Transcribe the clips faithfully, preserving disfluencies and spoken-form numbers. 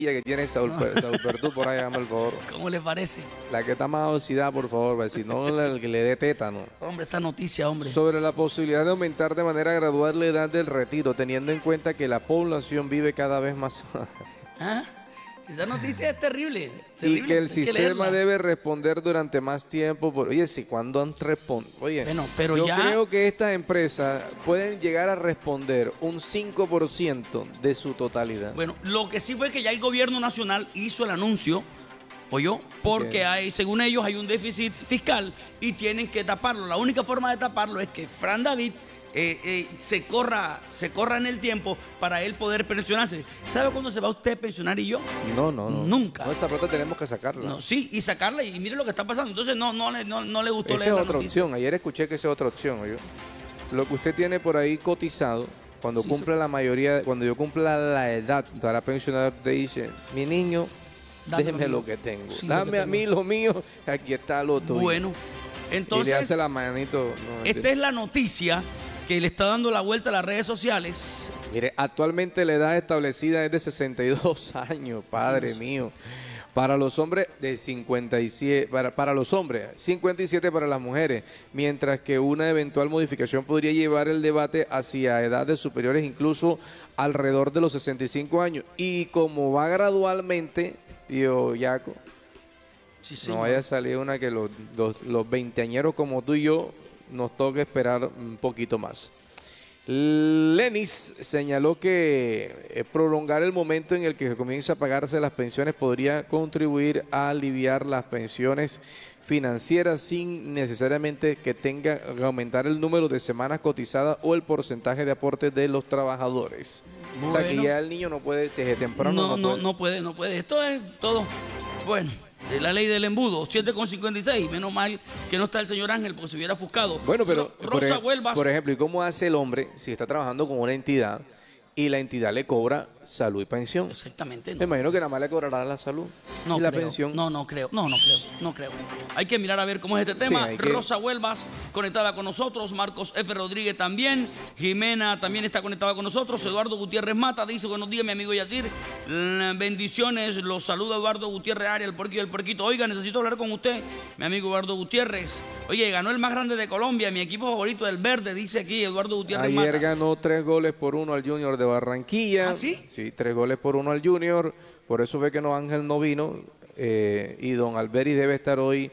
que tiene Saúl, Saúl Pertú por ahí, dame el favor. ¿Cómo le parece? La que está más oxidada, por favor, si no el que le dé tétano. Hombre, esta noticia, hombre. Sobre la posibilidad de aumentar de manera gradual la edad del retiro, teniendo en cuenta que la población vive cada vez más. ¿Ah? Esa noticia es terrible. Y terrible, que el hay que sistema leerla. debe responder durante más tiempo. Por, oye, si cuando han respondido. Oye, Bueno, pero yo ya- creo que estas empresas pueden llegar a responder un cinco por ciento de su totalidad. Bueno, lo que sí fue que ya el gobierno nacional hizo el anuncio, ¿oyó? Porque Bien. hay, según ellos hay un déficit fiscal y tienen que taparlo. La única forma de taparlo es que Fran David eh, eh, se corra se corra en el tiempo para él poder pensionarse. ¿Sabe cuándo se va usted a pensionar y yo? No, no, no. Nunca. No, esa plata tenemos que sacarla. No, sí, y sacarla y mire lo que está pasando. Entonces no, no, le- no, no le gustó Esa leer es la otra noticia. opción. Ayer escuché que esa es otra opción. ¿oyó? Lo que usted tiene por ahí cotizado, cuando Sí, cumpla la mayoría, cuando yo cumpla la edad para pensionar, te dice, mi niño, Dame déjeme lo lo que tengo. Sí, lo Dame que a tengo. mí lo mío, aquí está lo tuyo. Bueno, y le entonces hace la manito. no, esta es la noticia que le está dando la vuelta a las redes sociales. Mire, actualmente la edad establecida es de sesenta y dos años, padre mío. Para los hombres de cincuenta y siete, para, para los hombres, cincuenta y siete para las mujeres, mientras que una eventual modificación podría llevar el debate hacia edades superiores, incluso alrededor de los sesenta y cinco años. Y como va gradualmente, tío Yaco, Sí, no señor. vaya a salir una que los, los, los veinteañeros como tú y yo nos toque esperar un poquito más. Lenis señaló que eh, prolongar el momento en el que comienza a pagarse las pensiones podría contribuir a aliviar las pensiones financieras sin necesariamente que tenga que aumentar el número de semanas cotizadas o el porcentaje de aportes de los trabajadores. O sea que Bueno. ya el niño no puede, desde temprano No, no, no, puede. no puede, no puede. Esto es todo. Bueno, de la ley del embudo, siete con cincuenta y seis. Menos mal que no está el señor Ángel porque se hubiera ofuscado. Bueno, pero Ro- por, Rosa ej- Huelvas. por ejemplo, ¿y cómo hace el hombre si está trabajando con una entidad y la entidad le cobra salud y pensión? Exactamente, Me no. imagino que nada más le cobrará la salud No y la creo. pensión. No, no creo. No, no creo. No creo. Hay que mirar a ver cómo es este tema. hay que- Rosa Huelvas conectada con nosotros. Marcos F. Rodríguez también. Jimena también está conectada con nosotros. Eduardo Gutiérrez Mata dice: buenos días, mi amigo Yacir. Mm, Bendiciones. Los saluda Eduardo Gutiérrez Arias, el porquillo del porquito. Oiga, necesito hablar con usted, mi amigo Eduardo Gutiérrez. Oye, ganó el más grande de Colombia, mi equipo favorito, el verde, dice aquí Eduardo Gutiérrez Ayer Mata. ganó tres goles por uno al Junior de Barranquilla. ¿Ah, sí? Sí, tres goles por uno al Junior. Por eso ve que no Ángel no vino. eh, y don Alberi debe estar hoy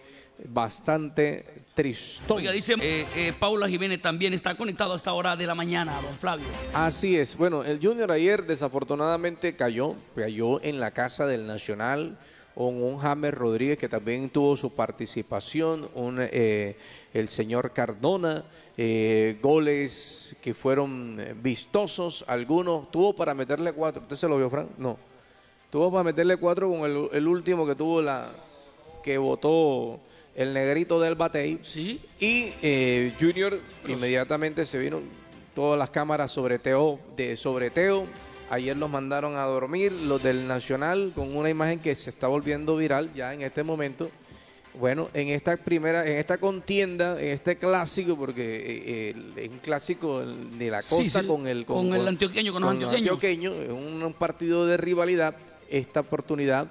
bastante tristón. Oiga, dice eh, eh, Paula Jiménez también está conectado a esta hora de la mañana, don Flavio. Así es. Bueno, el Junior ayer desafortunadamente cayó, cayó en la casa del Nacional con un James Rodríguez que también tuvo su participación, un, eh, el señor Cardona, eh, goles que fueron eh, vistosos, algunos tuvo para meterle cuatro. ¿Usted se lo vio, Frank? No. Tuvo para meterle cuatro con el, el último que tuvo la que votó el negrito del Batey. Sí. Y eh, Junior inmediatamente se vino todas las cámaras sobre Teo, de, sobre Teo. Ayer los mandaron a dormir, los del Nacional, con una imagen que se está volviendo viral ya en este momento. Bueno, en esta primera, en esta contienda, en este clásico, porque eh, el- es un clásico de la costa Sí, sí, con el con el antioqueño, con los antioqueños. antioqueños, es un, un partido de rivalidad. Esta oportunidad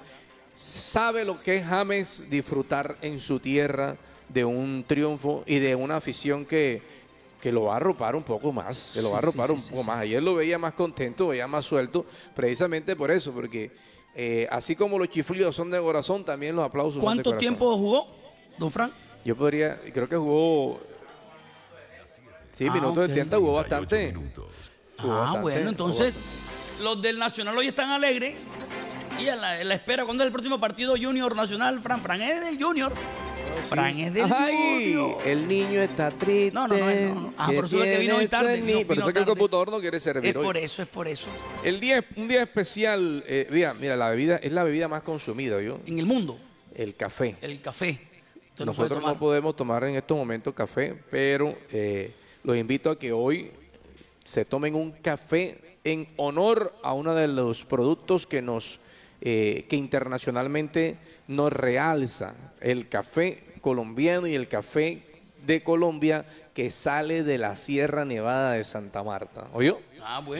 sabe lo que es James disfrutar en su tierra de un triunfo y de una afición que, que lo va a arropar un poco más, que lo va a Sí, arropar sí, un sí, poco sí, más. Ayer lo veía más contento, veía más suelto, precisamente por eso, porque eh, así como los chiflidos son de corazón, también los aplausos son de ¿Cuánto corazón. tiempo jugó, don Frank? Yo podría, creo que jugó, sí, Ah, minutos ok. de tiempo, jugó bastante. Jugó Ah, bastante, bueno, jugó entonces los del Nacional hoy están alegres y a la, en la espera. ¿Cuándo es el próximo partido Junior Nacional? Fran, Fran es del Junior. Fran es del Ay, Junior. el niño está triste. No, no, no, no, no. Ah, por eso es que vino hoy tarde, tiene vino- ni- Por vino eso es que el tarde. computador no quiere servir Es hoy. por eso, es por eso. El día, un día especial, eh, mira, mira, la bebida es la bebida más consumida, ¿yo? En el mundo, El café. el café. Usted no puede Nosotros tomar. no podemos tomar en estos momentos café, pero eh, los invito a que hoy se tomen un café en honor a uno de los productos que nos eh, que internacionalmente nos realza, el café colombiano y el café de Colombia que sale de la Sierra Nevada de Santa Marta. ¿Oyó? Ah, bueno.